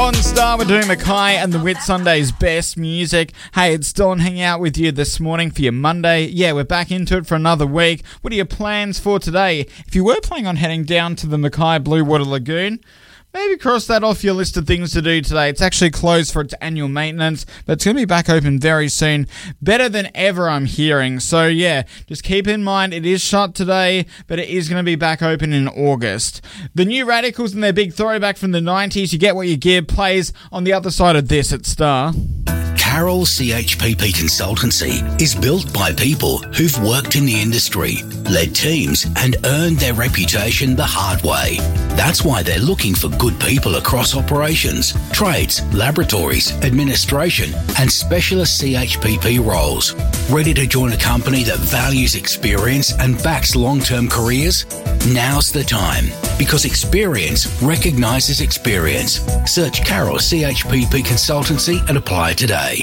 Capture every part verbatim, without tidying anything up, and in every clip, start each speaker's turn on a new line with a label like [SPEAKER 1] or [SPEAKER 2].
[SPEAKER 1] On Star, we're doing Mackay and the Whitsundays best music. Hey, it's Dawn hanging out with you this morning for your Monday. Yeah, we're back into it for another week. What are your plans for today? If you were planning on heading down to the Mackay Blue Water Lagoon, maybe cross that off your list of things to do today. It's actually closed for its annual maintenance, but it's going to be back open very soon. Better than ever, I'm hearing. So yeah, just keep in mind it is shut today, but it is going to be back open in August. The New Radicals and their big throwback from the nineties, You Get What You Give, plays on the other side of this at Star.
[SPEAKER 2] Carroll C H P P Consultancy is built by people who've worked in the industry, led teams, and earned their reputation the hard way. That's why they're looking for good people across operations, trades, laboratories, administration, and specialist C H P P roles. Ready to join a company that values experience and backs long-term careers? Now's the time, because experience recognises experience. Search Carroll C H P P Consultancy and apply today.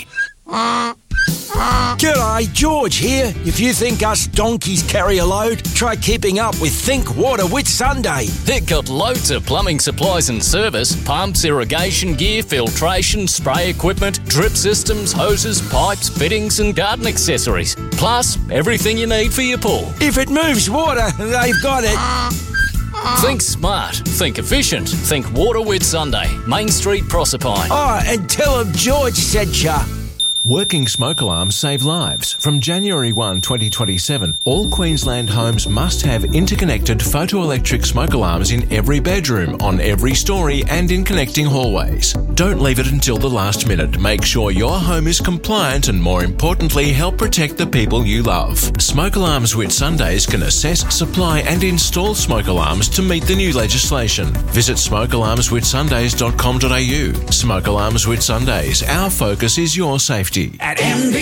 [SPEAKER 3] G'day, George here. If you think us donkeys carry a load, try keeping up with Think Water Whitsunday.
[SPEAKER 4] They've got loads of plumbing supplies and service, pumps, irrigation gear, filtration, spray equipment, drip systems, hoses, pipes, fittings and garden accessories. Plus, everything you need for your pool.
[SPEAKER 3] If it moves water, they've got it.
[SPEAKER 4] Think smart, think efficient, think Water Whitsunday, Main Street, Proserpine.
[SPEAKER 3] Oh, and tell them George said ya.
[SPEAKER 5] Working smoke alarms save lives. From January first, twenty twenty-seven, all Queensland homes must have interconnected photoelectric smoke alarms in every bedroom, on every story and in connecting hallways. Don't leave it until the last minute. Make sure your home is compliant and, more importantly, help protect the people you love. Smoke Alarms Whitsundays can assess, supply and install smoke alarms to meet the new legislation. Visit smoke alarms whitsundays dot com dot a u. Smoke Alarms Whitsundays. Our focus is your safety.
[SPEAKER 6] At M V